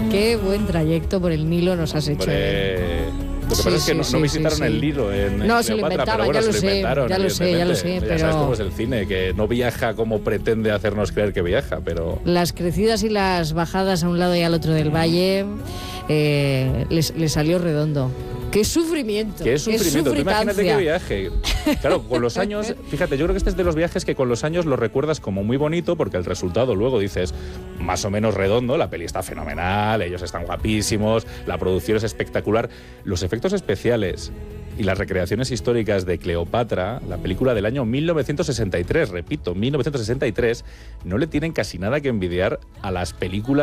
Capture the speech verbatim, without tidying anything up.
Qué buen trayecto por el Nilo nos has hecho. Hombre, lo que Sí, pasa es que sí, no, sí, no visitaron sí, sí. el Nilo en No, se lo Cleopatra, inventaban, pero bueno, ya lo se lo sé, inventaron, ya lo sé, ya lo sé, evidentemente. pero- Ya sabes cómo es el cine, que no viaja como pretende hacernos creer que viaja, pero... Las crecidas y las bajadas a un lado y al otro del valle eh, les, les salió redondo. ¡Qué sufrimiento! ¡Qué sufrimiento! Tú imagínate sufritancia. qué viaje. Claro, con los años, fíjate, yo creo que este es de los viajes que con los años lo recuerdas como muy bonito, porque el resultado luego dices más o menos redondo, la peli está fenomenal, ellos están guapísimos, la producción es espectacular, los efectos especiales y las recreaciones históricas de Cleopatra, la película del año mil novecientos sesenta y tres, repito, mil novecientos sesenta y tres, no le tienen casi nada que envidiar a las películas